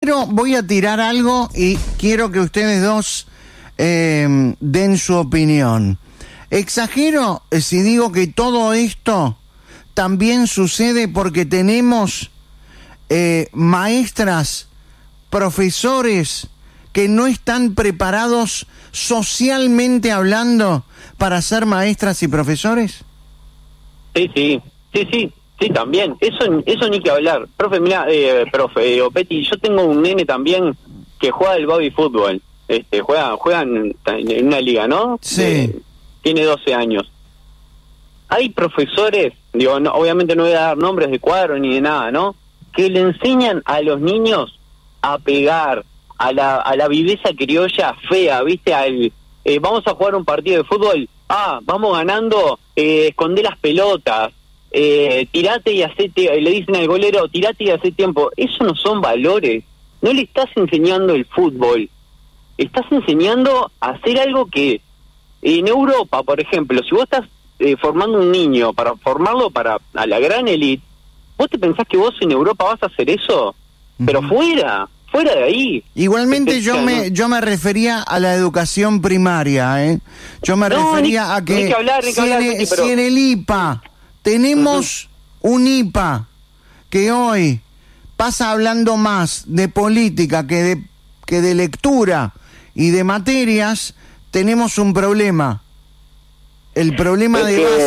voy a tirar algo y quiero que ustedes dos den su opinión. ¿Exagero si digo que todo esto también sucede porque tenemos maestras, profesores que no están preparados socialmente hablando para ser maestras y profesores? Sí, también. Eso ni que hablar. Profe, mira, Opeti, yo tengo un nene también que juega el baby fútbol. Juega en una liga, ¿no? Sí. Tiene 12 años. Hay profesores, digo, no, obviamente no voy a dar nombres de cuadro ni de nada, ¿no? Que le enseñan a los niños a pegar, a la viveza criolla fea, ¿viste? Vamos a jugar un partido de fútbol, vamos ganando, escondé las pelotas, tirate y hacete, le dicen al golero, tirate y hacé tiempo. Eso no son valores. No le estás enseñando el fútbol, estás enseñando a hacer algo que en Europa, por ejemplo, si vos estás formando un niño para formarlo a la gran élite, ¿vos te pensás que vos en Europa vas a hacer eso? Pero fuera de ahí. Igualmente yo me refería a la educación primaria, Yo me refería a que, si en el IPA tenemos un IPA que hoy pasa hablando más de política que de lectura y de materias, tenemos un problema. El problema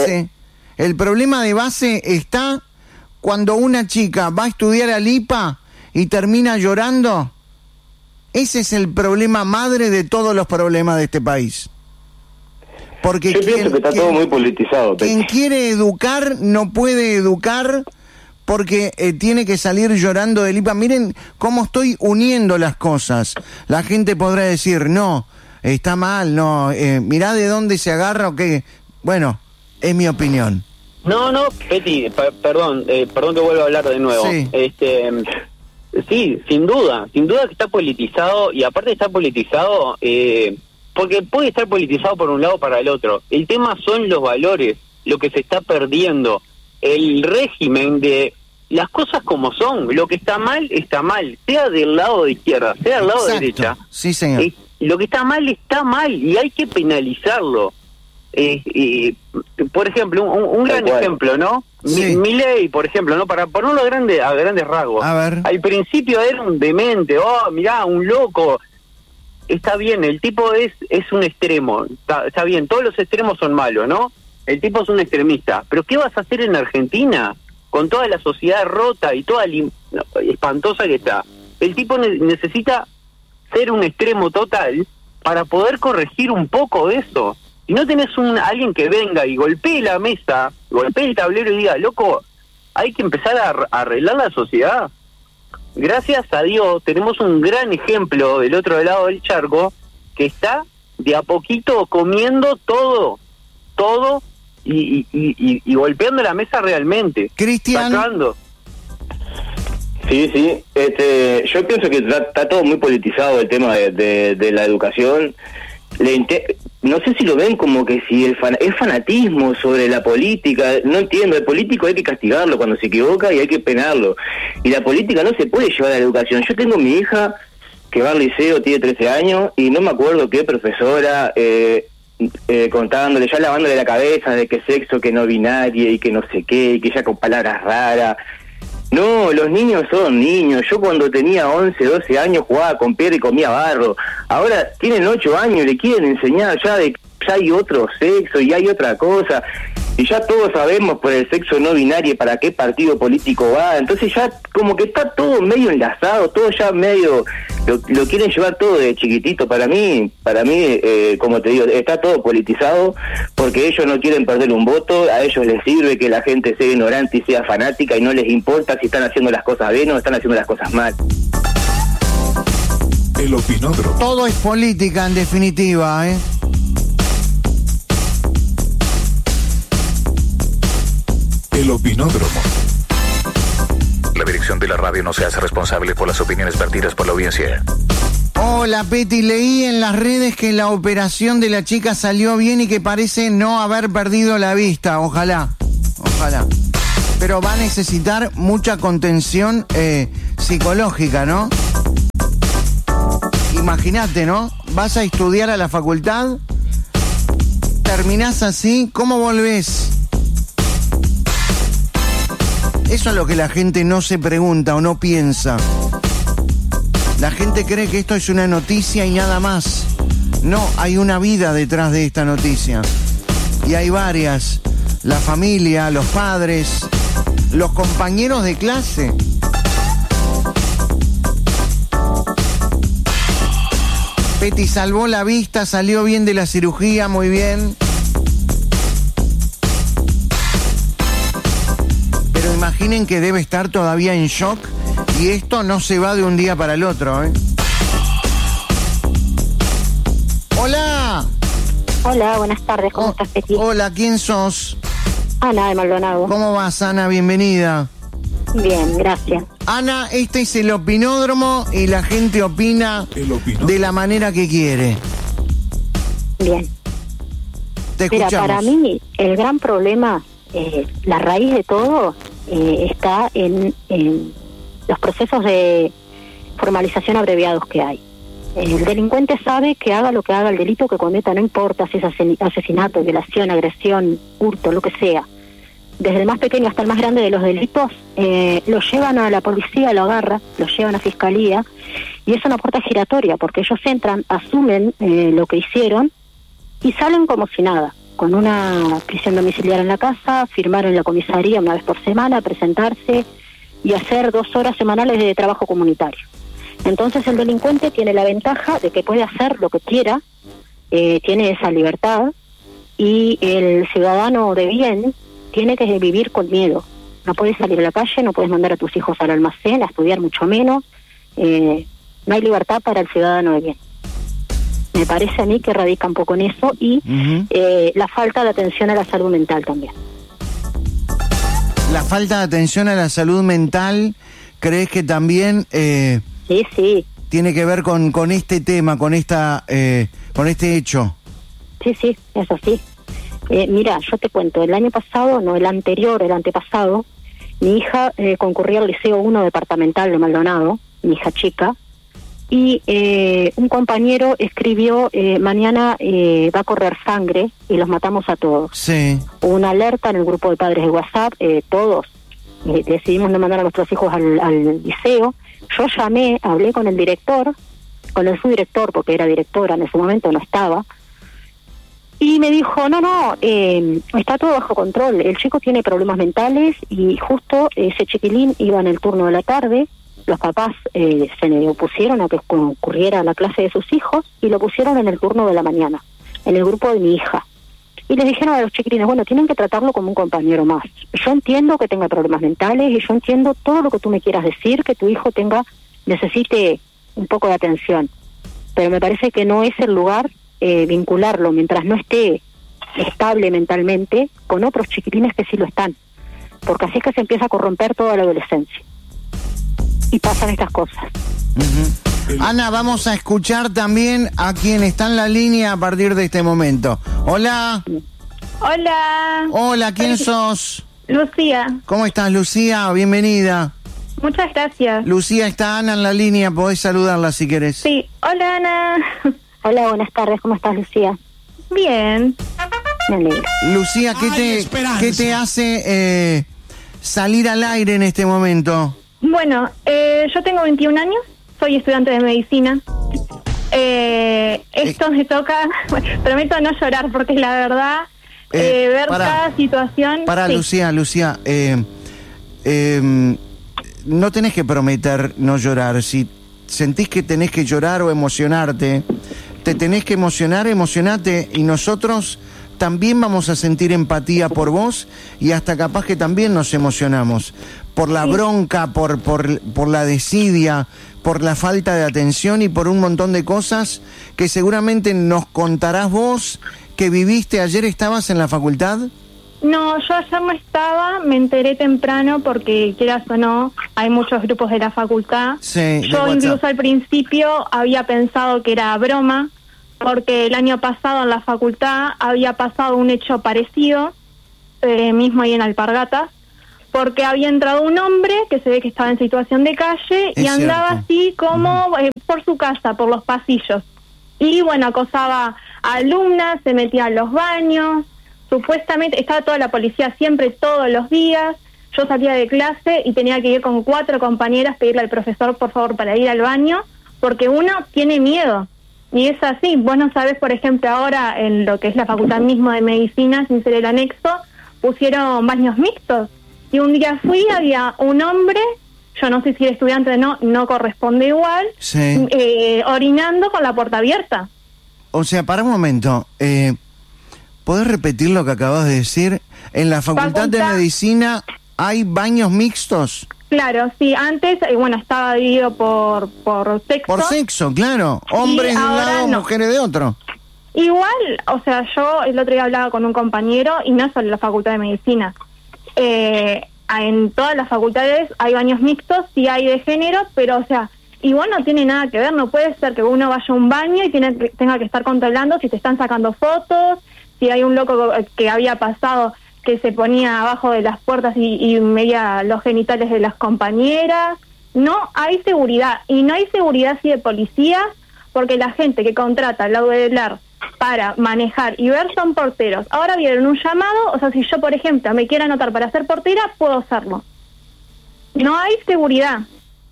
de base está cuando una chica va a estudiar al IPA y termina llorando. Ese es el problema madre de todos los problemas de este país. Porque yo pienso que está todo muy politizado. Quien quiere educar no puede educar porque tiene que salir llorando del IPA. Miren cómo estoy uniendo las cosas. La gente podrá decir, no, está mal, no, mirá de dónde se agarra o qué. Bueno, es mi opinión. No, Peti, perdón que vuelva a hablar de nuevo. Sí. Sí, sin duda que está politizado, y aparte está politizado, porque puede estar politizado por un lado o para el otro. El tema son los valores, lo que se está perdiendo, el régimen de las cosas como son. Lo que está mal, sea del lado de izquierda, sea del lado de derecha. Sí, señor. Lo que está mal y hay que penalizarlo. Por ejemplo, un gran ejemplo, ¿no? Sí. Milei, por ejemplo, ¿no? Para ponerlo a grandes rasgos. A ver. Al principio era un demente, mirá, un loco. Está bien, el tipo es un extremo, está bien, todos los extremos son malos, ¿no? El tipo es un extremista. Pero ¿qué vas a hacer en Argentina? Con toda la sociedad rota y toda espantosa que está. El tipo necesita ser un extremo total para poder corregir un poco de eso. Si no tenés alguien que venga y golpee la mesa, golpee el tablero y diga, loco, hay que empezar a arreglar la sociedad. Gracias a Dios tenemos un gran ejemplo del otro lado del charco que está de a poquito comiendo todo y golpeando la mesa realmente. Cristian. Sacando. Sí, yo pienso que está todo muy politizado el tema de la educación. No sé si lo ven como que si es fanatismo sobre la política. No entiendo, el político hay que castigarlo cuando se equivoca y hay que penarlo, y la política no se puede llevar a la educación. Yo tengo mi hija que va al liceo, tiene 13 años, y no me acuerdo qué profesora contándole, ya lavándole la cabeza de que sexo, que no binaria y que no sé qué, y que ya con palabras raras. No, los niños son niños. Yo cuando tenía 11, 12 años jugaba con piedra y comía barro. Ahora tienen 8 años, le quieren enseñar ya hay otro sexo y hay otra cosa. Y ya todos sabemos por el sexo no binario para qué partido político va. Entonces ya como que está todo medio enlazado, todo ya medio... Lo quieren llevar todo de chiquitito. Para mí, como te digo, está todo politizado porque ellos no quieren perder un voto. A ellos les sirve que la gente sea ignorante y sea fanática, y no les importa si están haciendo las cosas bien o están haciendo las cosas mal. El opinódromo. Todo es política, en definitiva, El opinódromo. La dirección de la radio no se hace responsable por las opiniones vertidas por la audiencia. Hola, Peti, leí en las redes que la operación de la chica salió bien y que parece no haber perdido la vista. Ojalá. Pero va a necesitar mucha contención psicológica, ¿no? Imagínate, ¿no? Vas a estudiar a la facultad, terminás así, ¿cómo volvés? Eso es lo que la gente no se pregunta o no piensa. La gente cree que esto es una noticia y nada más. No, hay una vida detrás de esta noticia. Y hay varias. La familia, los padres, los compañeros de clase. Peti salvó la vista, salió bien de la cirugía, muy bien. Pero imaginen que debe estar todavía en shock y esto no se va de un día para el otro, ¿eh? ¡Hola! Hola, buenas tardes, ¿cómo estás, Peti? Hola, ¿quién sos? Ana de Maldonado. ¿Cómo vas, Ana? Bienvenida. Bien, gracias. Ana, este es el opinódromo y la gente opina de la manera que quiere. Bien. Te escuchamos. Mira, para mí el gran problema, la raíz de todo, está en los procesos de formalización abreviados que hay. El delincuente sabe que haga lo que haga, el delito que cometa, no importa si es asesinato, violación, agresión, hurto, lo que sea. Desde el más pequeño hasta el más grande de los delitos, lo llevan a la policía, lo agarra, lo llevan a fiscalía, y es una puerta giratoria, porque ellos entran, asumen lo que hicieron, y salen como si nada, con una prisión domiciliaria en la casa, firmar en la comisaría una vez por semana, presentarse, y hacer 2 horas semanales de trabajo comunitario. Entonces el delincuente tiene la ventaja de que puede hacer lo que quiera, tiene esa libertad, y el ciudadano de bien tiene que vivir con miedo. No puedes salir a la calle, no puedes mandar a tus hijos al almacén, a estudiar mucho menos. No hay libertad para el ciudadano de bien. Me parece a mí que radica un poco en eso y la falta de atención a la salud mental también. La falta de atención a la salud mental, ¿crees que también sí. tiene que ver con este tema, con este hecho? Sí, es así. Mira, yo te cuento, el año pasado, no, el anterior, el antepasado, mi hija concurría al Liceo 1 departamental de Maldonado, mi hija chica, y un compañero escribió, mañana va a correr sangre y los matamos a todos. Sí. Hubo una alerta en el grupo de padres de WhatsApp, todos decidimos no mandar a nuestros hijos al liceo. Yo llamé, hablé con el director, con el subdirector, porque era directora, en ese momento no estaba, y me dijo, no, está todo bajo control, el chico tiene problemas mentales y justo ese chiquilín iba en el turno de la tarde, los papás se le opusieron a que concurriera a la clase de sus hijos y lo pusieron en el turno de la mañana, en el grupo de mi hija. Y les dijeron a los chiquilines, bueno, tienen que tratarlo como un compañero más. Yo entiendo que tenga problemas mentales y yo entiendo todo lo que tú me quieras decir, que tu hijo necesite un poco de atención. Pero me parece que no es el lugar vincularlo mientras no esté estable mentalmente con otros chiquilines que sí lo están, porque así es que se empieza a corromper toda la adolescencia y pasan estas cosas. Ana, vamos a escuchar también a quien está en la línea a partir de este momento. Hola. Hola, ¿quién sos? Lucía. ¿Cómo estás, Lucía? Bienvenida. Muchas gracias. Lucía, está Ana en la línea, podés saludarla si querés. Sí, hola Ana. Hola, buenas tardes, ¿cómo estás, Lucía? Bien. Me alegro. Lucía, ¿qué te hace salir al aire en este momento? Bueno, yo tengo 21 años, soy estudiante de medicina. Esto me toca, prometo no llorar porque la verdad, ver cada situación... Sí. Lucía, no tenés que prometer no llorar. Si sentís que tenés que llorar o emocionarte, te tenés que emocionate, y nosotros también vamos a sentir empatía por vos y hasta capaz que también nos emocionamos por la bronca, por la desidia, por la falta de atención y por un montón de cosas que seguramente nos contarás vos que viviste. ¿Ayer estabas en la facultad? No, yo ayer no estaba, me enteré temprano porque, quieras o no, hay muchos grupos de la facultad. Sí, yo incluso al principio había pensado que era broma, porque el año pasado en la facultad había pasado un hecho parecido, mismo ahí en Alpargatas, porque había entrado un hombre que se ve que estaba en situación de calle y andaba así como por su casa, por los pasillos. Y bueno, acosaba a alumnas, se metía en los baños, supuestamente estaba toda la policía siempre, todos los días. Yo salía de clase y tenía que ir con 4 compañeras, pedirle al profesor, por favor, para ir al baño, porque uno tiene miedo. Y es así, vos no sabés, por ejemplo, ahora en lo que es la facultad mismo de medicina, sin ser el anexo, pusieron baños mixtos. Y un día fui, había un hombre, yo no sé si era estudiante o no corresponde igual, sí. Orinando con la puerta abierta. O sea, para un momento, ¿podés repetir lo que acabas de decir? En la facultad de medicina hay baños mixtos. Claro, sí, antes, estaba dividido por sexo. Por sexo, claro. Hombres de un lado, mujeres de otro. Igual, o sea, yo el otro día hablaba con un compañero, y no solo en la facultad de medicina. En todas las facultades hay baños mixtos, sí hay de género, pero, o sea, igual no tiene nada que ver. No puede ser que uno vaya a un baño y tenga que estar controlando si te están sacando fotos, si hay un loco que había pasado que se ponía abajo de las puertas y medía los genitales de las compañeras. No hay seguridad, y no hay seguridad así de policías, porque la gente que contrata la UDELAR para manejar y ver son porteros. Ahora vieron un llamado, o sea, si yo, por ejemplo, me quiero anotar para ser portera, puedo hacerlo. No hay seguridad.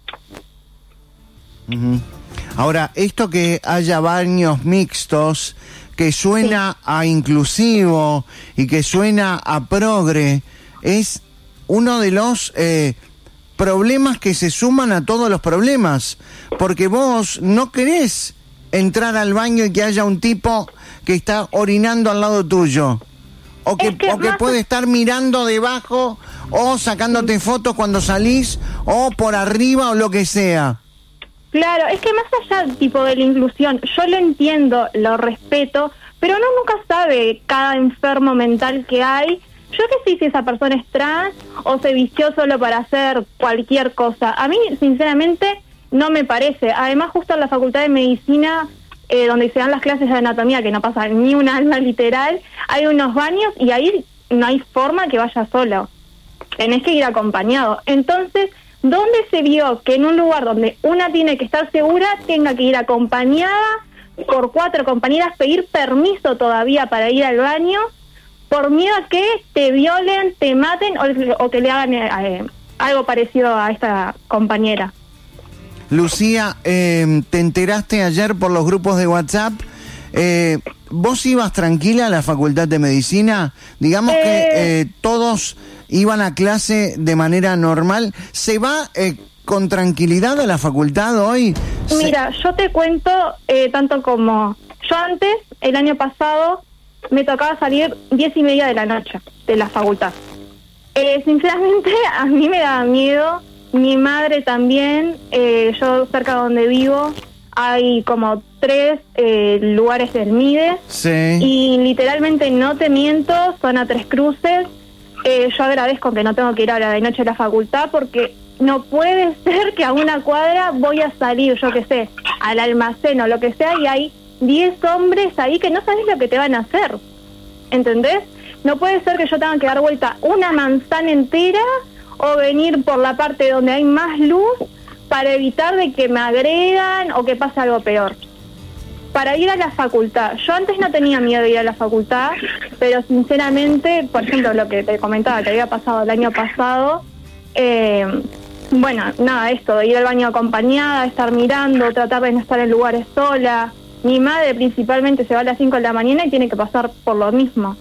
Ahora, esto que haya baños mixtos, que suena a inclusivo y que suena a progre, es uno de los problemas que se suman a todos los problemas, porque vos no querés entrar al baño y que haya un tipo que está orinando al lado tuyo, o que puede estar mirando debajo, o sacándote fotos cuando salís, o por arriba, o lo que sea. Claro, es que más allá tipo de la inclusión, yo lo entiendo, lo respeto, pero uno nunca sabe cada enfermo mental que hay. Yo qué sé si esa persona es trans o se vistió solo para hacer cualquier cosa. A mí, sinceramente, no me parece. Además, justo en la Facultad de Medicina, donde se dan las clases de anatomía, que no pasa ni un alma literal, hay unos baños y ahí no hay forma que vaya solo. Tenés que ir acompañado. Entonces, ¿dónde se vio que en un lugar donde una tiene que estar segura, tenga que ir acompañada por 4 compañeras, pedir permiso todavía para ir al baño, por miedo a que te violen, te maten o que le hagan algo parecido a esta compañera? Lucía, te enteraste ayer por los grupos de WhatsApp. ¿Vos ibas tranquila a la Facultad de Medicina? Digamos que todos iban a clase de manera normal. ¿Se va con tranquilidad a la facultad hoy? Mira, yo te cuento, tanto como yo antes, el año pasado, me tocaba salir 10:30 de la noche de la facultad. Sinceramente, a mí me daba miedo, mi madre también. Yo cerca de donde vivo hay como 3 lugares del MIDE, sí. Y literalmente, no te miento, son a 3 cruces. Yo agradezco que no tengo que ir ahora de noche a la facultad, porque no puede ser que a una cuadra voy a salir, yo qué sé, al almacén o lo que sea, y hay 10 hombres ahí que no sabes lo que te van a hacer. ¿Entendés? No puede ser que yo tenga que dar vuelta una manzana entera o venir por la parte donde hay más luz para evitar de que me agredan o que pase algo peor. Para ir a la facultad, yo antes no tenía miedo de ir a la facultad, pero sinceramente, por ejemplo, lo que te comentaba que había pasado el año pasado, esto de ir al baño acompañada, estar mirando, tratar de no estar en lugares sola. Mi madre principalmente se va a las 5 de la mañana y tiene que pasar por lo mismo.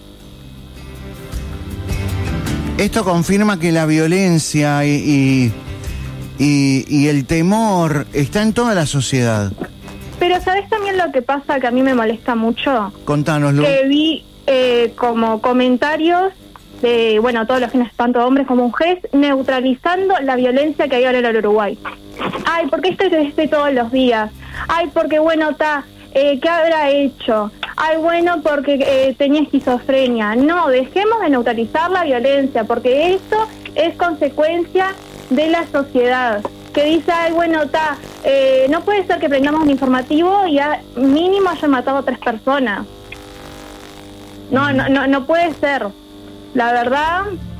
Esto confirma que la violencia y el temor está en toda la sociedad. Pero ¿sabés también lo que pasa que a mí me molesta mucho? Contánoslo. Que vi como comentarios de, todos los fines, tanto hombres como mujeres, neutralizando la violencia que hay ahora en el Uruguay. Ay, porque esto es de todos los días. Ay, porque ¿qué habrá hecho? Ay, porque tenía esquizofrenia. No, dejemos de neutralizar la violencia, porque esto es consecuencia de la sociedad. Que dice, ay, no puede ser que prendamos un informativo y mínimo hayan matado a 3 personas. No puede ser. La verdad,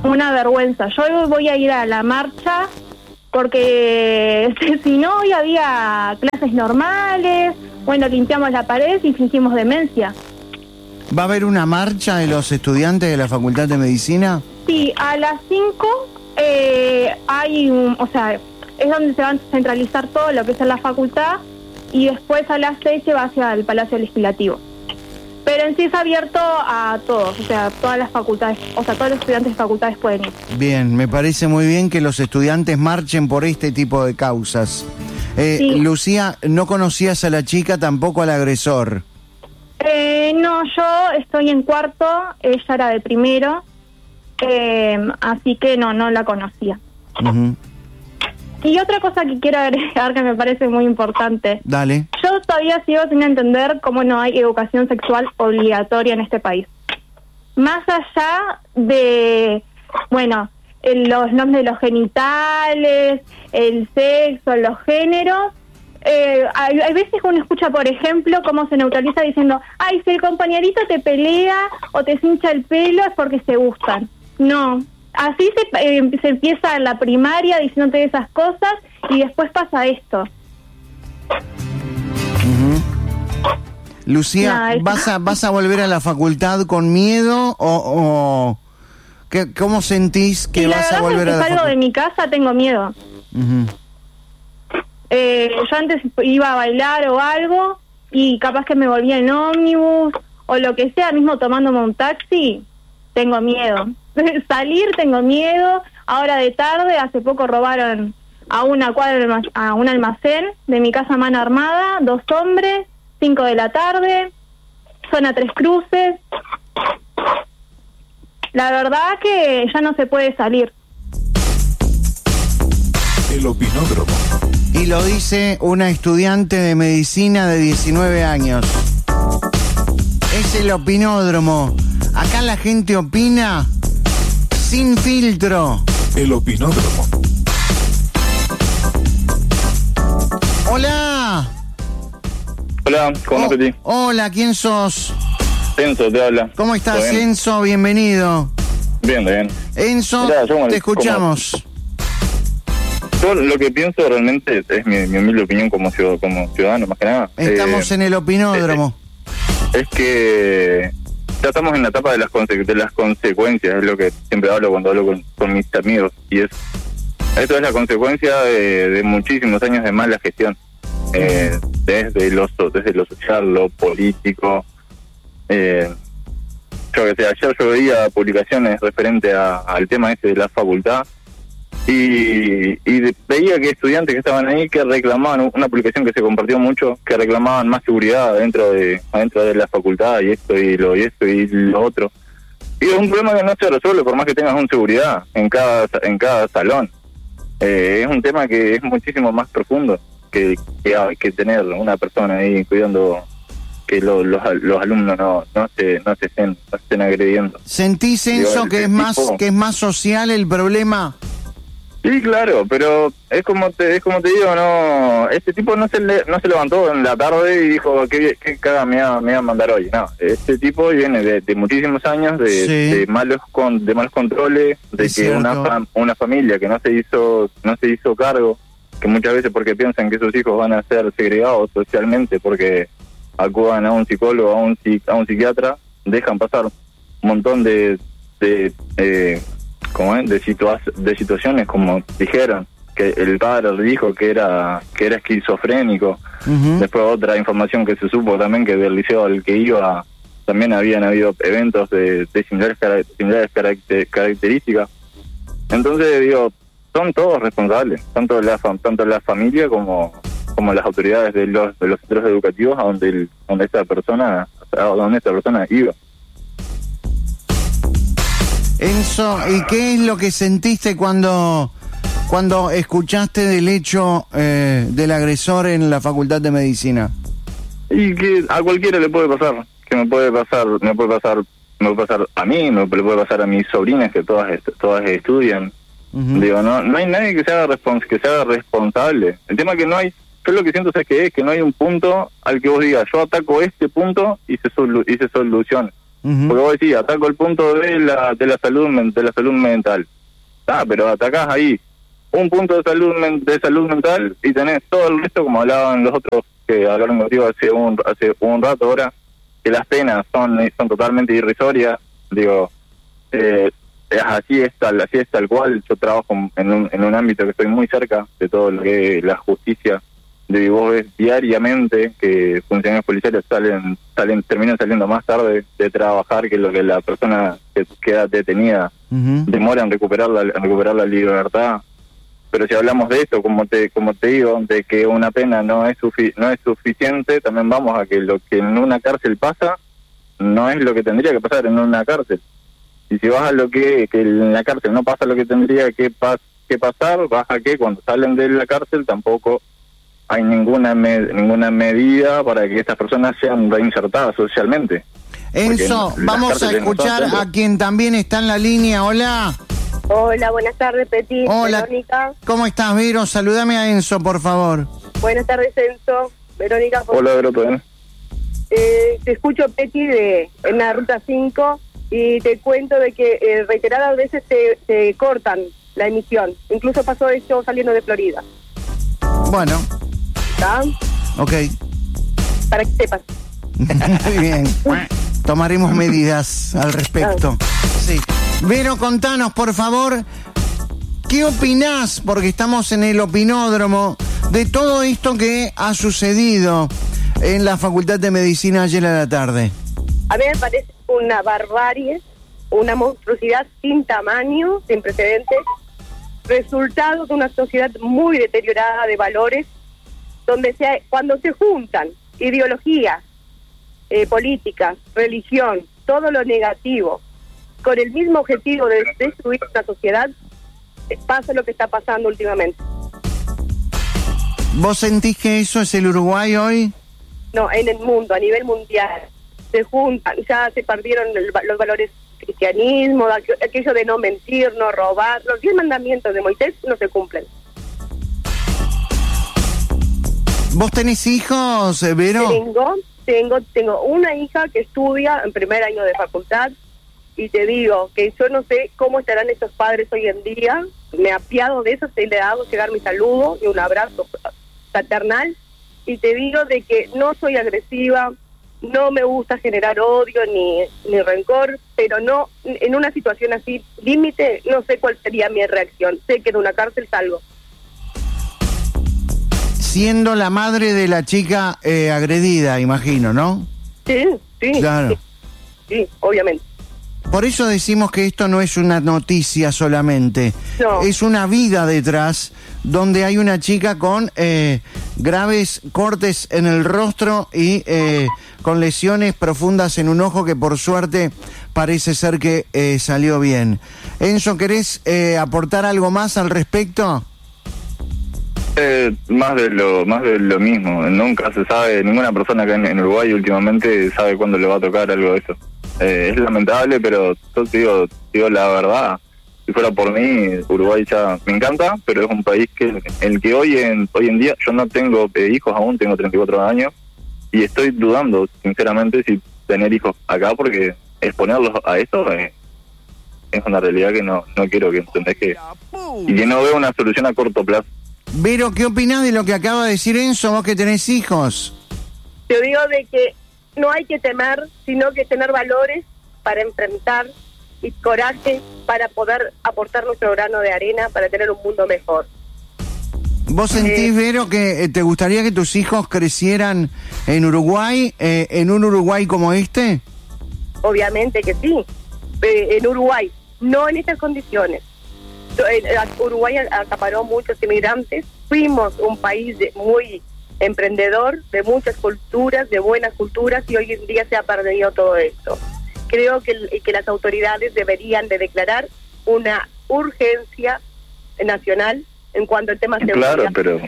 una vergüenza. Yo hoy voy a ir a la marcha porque si no, hoy había clases normales, bueno, limpiamos la pared y fingimos demencia. ¿Va a haber una marcha de los estudiantes de la Facultad de Medicina? Sí, a las 5 hay es donde se va a centralizar todo lo que es en la facultad, y después a las 6 se va hacia el Palacio Legislativo. Pero en sí es abierto a todos, o sea, todas las facultades, o sea, todos los estudiantes de facultades pueden ir. Bien, me parece muy bien que los estudiantes marchen por este tipo de causas. Sí. Lucía, ¿no conocías a la chica, tampoco al agresor? No, yo estoy en cuarto, ella era de primero, así que no la conocía. Uh-huh. Y otra cosa que quiero agregar que me parece muy importante. Dale. Yo todavía sigo sin entender cómo no hay educación sexual obligatoria en este país. Más allá de, los nombres de los genitales, el sexo, los géneros, hay veces que uno escucha, por ejemplo, cómo se neutraliza diciendo, ay, si el compañerito te pelea o te cincha el pelo es porque se gustan. No. Así se empieza en la primaria diciéndote esas cosas y después pasa esto. Uh-huh. Lucía, ¿vas a volver a la facultad con miedo o cómo sentís que vas a volver a la facultad? Si salgo de mi casa tengo miedo. Uh-huh. Yo antes iba a bailar o algo y capaz que me volvía en ómnibus o lo que sea, mismo tomándome un taxi, tengo miedo. Salir tengo miedo. Ahora de tarde, hace poco robaron a una cuadra, a un almacén de mi casa a mano armada, 2 hombres, 5 de la tarde, zona Tres Cruces. La verdad que ya no se puede salir. El opinódromo. Y lo dice una estudiante de medicina de 19 años. Es el opinódromo. Acá la gente opina sin filtro. El opinódromo. Hola. Hola, ¿cómo te? Hola, ¿quién sos? Enzo, te habla. ¿Cómo estás, Enzo? Bienvenido. Bien. Enzo, mirá, te escuchamos. Yo lo que pienso realmente es mi humilde opinión como ciudadano, más que nada. Estamos en el opinódromo. Es que ya estamos en la etapa de las consecuencias, es lo que siempre hablo cuando hablo con mis amigos, y esto es la consecuencia de muchísimos años de mala gestión, desde lo social, lo político. Yo que sé, ayer yo veía publicaciones referente al tema de la facultad y veía que estudiantes que estaban ahí que reclamaban, una publicación que se compartió mucho, que reclamaban más seguridad adentro de la facultad, y esto y lo otro. Y es un problema que no se resuelve por más que tengas una seguridad en cada salón. Es un tema que es muchísimo más profundo que tener una persona ahí cuidando que los alumnos no se estén agrediendo. ¿Sentís, Enzo, que es más social el problema? Sí, claro, pero es como te digo, no, este tipo no se levantó en la tarde y dijo qué caga me va a mandar hoy. No, este tipo viene de muchísimos años de malos controles, de que una familia que no se hizo cargo, que muchas veces porque piensan que sus hijos van a ser segregados socialmente porque acudan a un psicólogo, a un psiquiatra, dejan pasar un montón de situaciones, como dijeron, que el padre le dijo que era esquizofrénico. Uh-huh. Después otra información que se supo también, que del liceo al que iba también habían habido eventos de similares características. Entonces digo, son todos responsables, tanto la familia como las autoridades de los centros educativos a donde esta persona iba. Enzo, ¿y qué es lo que sentiste cuando escuchaste del hecho del agresor en la Facultad de Medicina? Y que a cualquiera le puede pasar, que me puede pasar a mí, le puede pasar a mis sobrinas que todas estudian. Uh-huh. Digo, no hay nadie que se haga responsable. El tema que no hay, yo lo que siento es que no hay un punto al que vos digas, yo ataco este punto y se soluciona. Porque vos decís, ataco el punto de la salud mental. Pero atacás ahí un punto de salud mental y tenés todo el resto, como hablaban los otros que hablaron contigo hace un rato ahora, que las penas son totalmente irrisorias. Digo, así es tal cual. Yo trabajo en un ámbito que estoy muy cerca de todo lo que es la justicia. De vos ves diariamente que funcionarios policiales terminan saliendo más tarde de trabajar que lo que la persona que queda detenida demora en recuperar la libertad. Pero si hablamos de esto, como te digo, de que una pena no es suficiente, también vamos a que lo que en una cárcel pasa no es lo que tendría que pasar en una cárcel. Y si vas a lo que en la cárcel no pasa lo que tendría que pasar, vas a que cuando salen de la cárcel tampoco hay ninguna medida para que estas personas sean reinsertadas socialmente. Enzo, vamos a escuchar a quien también está en la línea. Hola. Hola, buenas tardes, Peti. Hola. Verónica. ¿Cómo estás, Vero? Saludame a Enzo, por favor. Buenas tardes, Enzo. Verónica. Hola, Vero, ¿todo bien? Te escucho, Peti, en la Ruta 5 y te cuento de que reiteradas veces te cortan la emisión. Incluso pasó esto saliendo de Florida. Bueno. ¿Está? Ok. Para que sepas. Muy bien. Tomaremos medidas al respecto. Sí. Vero, contanos, por favor, ¿qué opinás? Porque estamos en el opinódromo de todo esto que ha sucedido en la Facultad de Medicina ayer a la tarde. A mí me parece una barbarie, una monstruosidad sin tamaño, sin precedentes, resultado de una sociedad muy deteriorada de valores, donde cuando se juntan ideologías, políticas, religión, todo lo negativo, con el mismo objetivo de destruir una sociedad, pasa lo que está pasando últimamente. ¿Vos sentís que eso es el Uruguay hoy? No, en el mundo, a nivel mundial. Se juntan, ya se perdieron los valores cristianismo, aquello de no mentir, no robar. Los 10 mandamientos de Moisés no se cumplen. ¿Vos tenés hijos, Vero? Tengo una hija que estudia en primer año de facultad. Y te digo que yo no sé cómo estarán estos padres hoy en día. Me apiado de eso, le hago llegar mi saludo y un abrazo fraternal. Y te digo de que no soy agresiva, no me gusta generar odio ni rencor, pero no en una situación así, límite, no sé cuál sería mi reacción. Sé que de una cárcel salgo. Siendo la madre de la chica agredida, imagino, ¿no? Sí. Claro. Sí, obviamente. Por eso decimos que esto no es una noticia solamente, no. Es una vida detrás, donde hay una chica con graves cortes en el rostro y con lesiones profundas en un ojo que por suerte parece ser que salió bien. Enzo, ¿querés aportar algo más al respecto? Más de lo mismo. Nunca se sabe, ninguna persona acá en Uruguay últimamente sabe cuándo le va a tocar algo de eso. Es lamentable, pero yo digo la verdad. Si fuera por mí, Uruguay ya me encanta, pero es un país en el que hoy en día yo no tengo hijos aún, tengo 34 años y estoy dudando sinceramente si tener hijos acá, porque exponerlos a esto es una realidad que no quiero que entendés y que no veo una solución a corto plazo. Vero, ¿qué opinás de lo que acaba de decir Enzo, vos que tenés hijos? Te digo de que no hay que temer, sino que tener valores para enfrentar y coraje para poder aportar nuestro grano de arena para tener un mundo mejor. ¿Vos sentís, Vero, que te gustaría que tus hijos crecieran en Uruguay, en un Uruguay como este? Obviamente que sí, en Uruguay, no en estas condiciones. Uruguay acaparó muchos inmigrantes, fuimos un país muy emprendedor, de muchas culturas, de buenas culturas, y hoy en día se ha perdido todo esto. Creo que las autoridades deberían de declarar una urgencia nacional en cuanto al tema de seguridad. Claro, pero...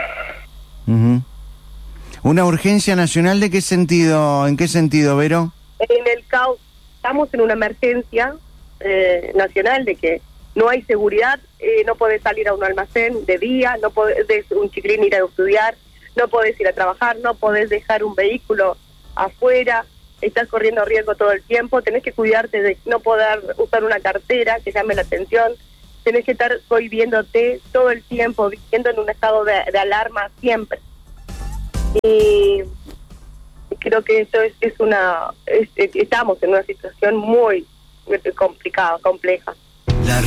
¿Una urgencia nacional de qué sentido? ¿En qué sentido, Vero? En el caos, estamos en una emergencia nacional de que no hay seguridad, no podés salir a un almacén de día, no podés un chiquilín ir a estudiar, no podés ir a trabajar, no podés dejar un vehículo afuera, estás corriendo riesgo todo el tiempo, tenés que cuidarte de no poder usar una cartera que llame la atención, tenés que estar cohibiéndote todo el tiempo, viviendo en un estado de alarma siempre. Y creo que esto estamos en una situación muy complicada, compleja. La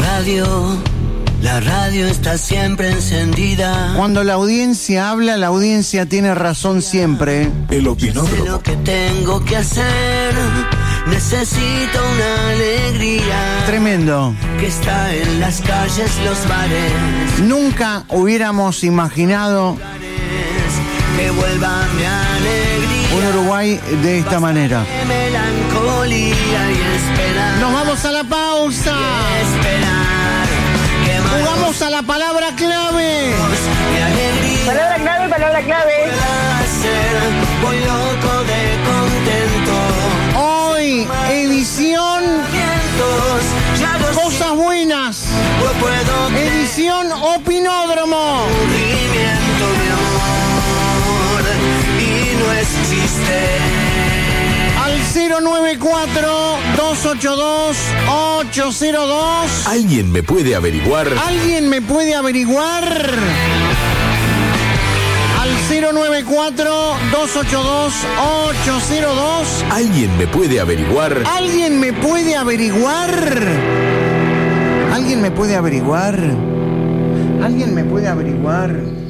radio está siempre encendida. Cuando la audiencia habla, la audiencia tiene razón siempre. El opinódromo. Sé lo que tengo que hacer. Necesito una alegría. Tremendo. Que está en las calles, los bares. Nunca hubiéramos imaginado que vuelva mi alegría. Un Uruguay de esta manera. Melancolía y esperar. Nos vamos a la pausa. Jugamos a la palabra clave. Palabra clave, palabra clave. Voy loco de contento. Hoy, edición Cosas Buenas. Edición Opinódromo. Mi amor, y no es chiste. Al 094-282-802. ¿Alguien me puede averiguar? ¿Alguien me puede averiguar? Al 094-282-802. ¿Alguien me puede averiguar? ¿Alguien me puede averiguar? ¿Alguien me puede averiguar? ¿Alguien me puede averiguar?